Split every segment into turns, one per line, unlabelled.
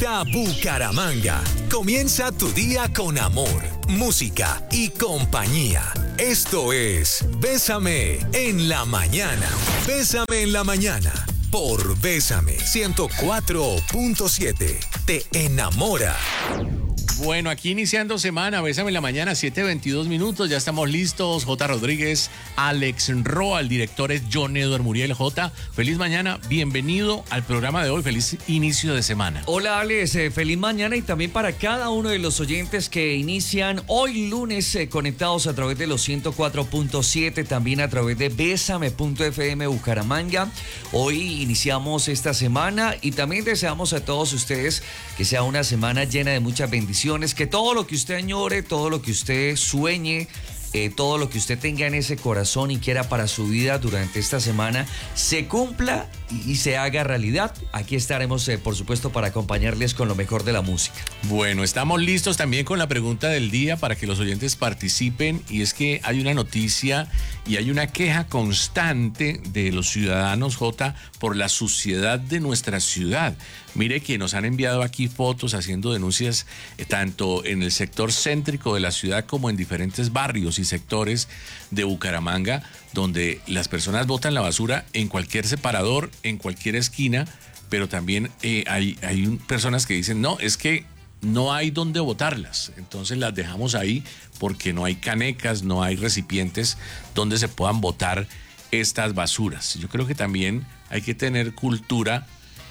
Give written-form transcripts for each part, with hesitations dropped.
Conecta Bucaramanga. Comienza tu día con amor, música y compañía. Esto es Bésame en la mañana. Bésame en la mañana. Por Bésame 104.7. Te enamora.
Bueno, aquí iniciando semana, Bésame en la mañana, 7:22 minutos, ya estamos listos. J. Rodríguez, Alex Roa, el director es John Edward Muriel. J, feliz mañana, bienvenido al programa de hoy, feliz inicio de semana.
Hola Alex, feliz mañana y también para cada uno de los oyentes que inician hoy lunes conectados a través de los 104.7, también a través de Bésame.fm Bucaramanga. Hoy iniciamos esta semana y también deseamos a todos ustedes que sea una semana llena de muchas bendiciones. Que todo lo que usted añore, todo lo que usted sueñe, todo lo que usted tenga en ese corazón y quiera para su vida durante esta semana se cumpla y se haga realidad. Aquí estaremos, por supuesto, para acompañarles con lo mejor de la música.
Bueno, estamos listos también con la pregunta del día para que los oyentes participen, y es que hay una noticia y hay una queja constante de los ciudadanos, J, por la suciedad de nuestra ciudad. Mire que nos han enviado aquí fotos haciendo denuncias tanto en el sector céntrico de la ciudad como en diferentes barrios y sectores de Bucaramanga, donde las personas botan la basura en cualquier separador, en cualquier esquina, pero también hay personas que dicen, no, es que no hay dónde botarlas, entonces las dejamos ahí porque no hay canecas, no hay recipientes donde se puedan botar estas basuras. Yo creo que también hay que tener cultura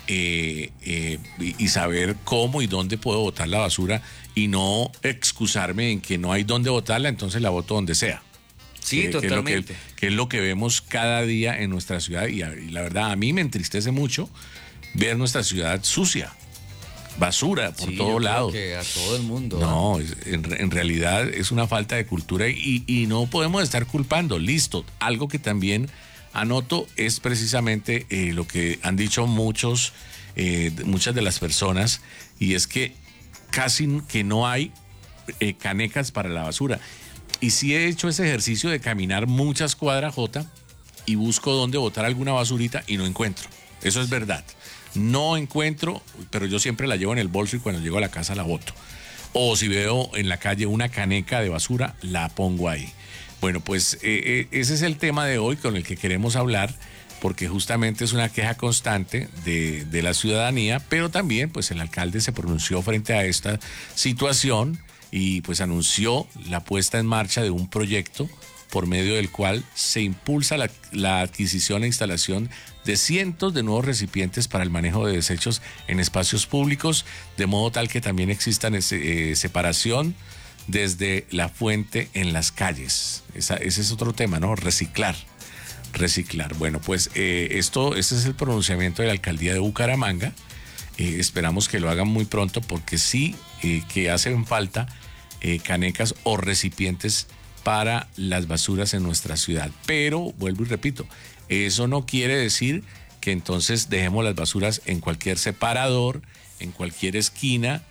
y saber cómo y dónde puedo botar la basura y no excusarme en que no hay dónde botarla, entonces la boto donde sea.
Sí, totalmente.
Que es lo que vemos cada día en nuestra ciudad y la verdad a mí me entristece mucho ver nuestra ciudad sucia. Basura por todos lados.
Que a todo el mundo.
No, en realidad es una falta de cultura y no podemos estar culpando. Listo, algo que también anoto es precisamente lo que han dicho muchas de las personas, y es que casi que no hay canecas para la basura. Y sí he hecho ese ejercicio de caminar muchas cuadras, J, y busco dónde botar alguna basurita y no encuentro. Eso es verdad. No encuentro, pero yo siempre la llevo en el bolso y cuando llego a la casa la boto. O si veo en la calle una caneca de basura, la pongo ahí. Bueno, pues ese es el tema de hoy con el que queremos hablar, porque justamente es una queja constante de la ciudadanía, pero también pues el alcalde se pronunció frente a esta situación y pues anunció la puesta en marcha de un proyecto por medio del cual se impulsa la adquisición e instalación de cientos de nuevos recipientes para el manejo de desechos en espacios públicos, de modo tal que también existan separación desde la fuente en las calles. Ese es otro tema, ¿no? Reciclar. Bueno, pues ese es el pronunciamiento de la alcaldía de Bucaramanga. Esperamos que lo hagan muy pronto porque sí que hacen falta canecas o recipientes para las basuras en nuestra ciudad. Pero, vuelvo y repito, eso no quiere decir que entonces dejemos las basuras en cualquier separador, en cualquier esquina,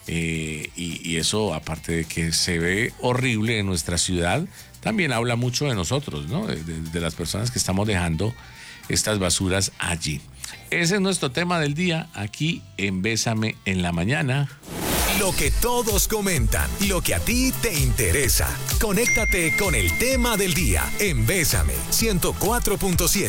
y eso, aparte de que se ve horrible en nuestra ciudad, también habla mucho de nosotros, ¿no? De las personas que estamos dejando estas basuras allí. Ese es nuestro tema del día aquí en Bésame en la mañana.
Lo que todos comentan, lo que a ti te interesa. Conéctate con el tema del día en Bésame 104.7.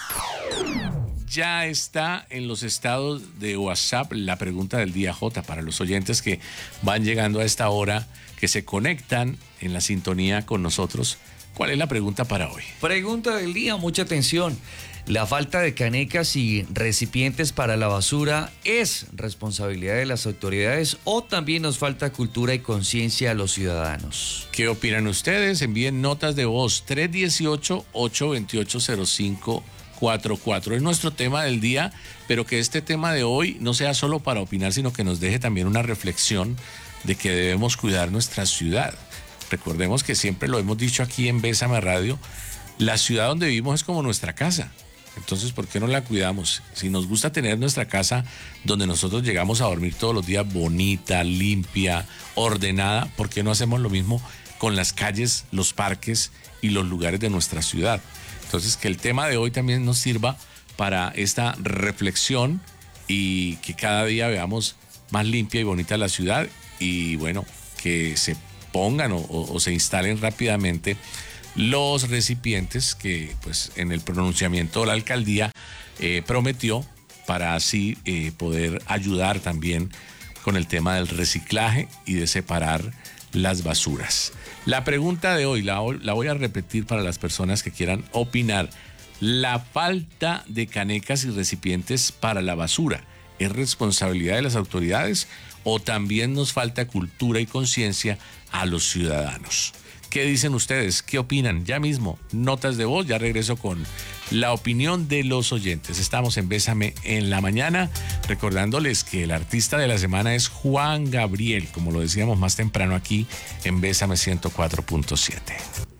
Ya está en los estados de WhatsApp la pregunta del día, J, para los oyentes que van llegando a esta hora, que se conectan en la sintonía con nosotros. ¿Cuál es la pregunta para hoy?
Pregunta del día, mucha atención. ¿La falta de canecas y recipientes para la basura es responsabilidad de las autoridades o también nos falta cultura y conciencia a los ciudadanos?
¿Qué opinan ustedes? Envíen notas de voz 318-828-0544. Es nuestro tema del día, pero que este tema de hoy no sea solo para opinar, sino que nos deje también una reflexión de que debemos cuidar nuestra ciudad. Recordemos que siempre lo hemos dicho aquí en Bésame Radio, la ciudad donde vivimos es como nuestra casa. Entonces, ¿por qué no la cuidamos? Si nos gusta tener nuestra casa donde nosotros llegamos a dormir todos los días bonita, limpia, ordenada, ¿por qué no hacemos lo mismo con las calles, los parques y los lugares de nuestra ciudad? Entonces, que el tema de hoy también nos sirva para esta reflexión y que cada día veamos más limpia y bonita la ciudad y bueno, que se pongan o se instalen rápidamente los recipientes que pues en el pronunciamiento de la alcaldía prometió para así poder ayudar también con el tema del reciclaje y de separar las basuras. La pregunta de hoy la voy a repetir para las personas que quieran opinar. ¿La falta de canecas y recipientes para la basura es responsabilidad de las autoridades o también nos falta cultura y conciencia a los ciudadanos? ¿Qué dicen ustedes? ¿Qué opinan? Ya mismo, notas de voz, ya regreso con la opinión de los oyentes. Estamos en Bésame en la Mañana, recordándoles que el artista de la semana es Juan Gabriel, como lo decíamos más temprano aquí en Bésame 104.7.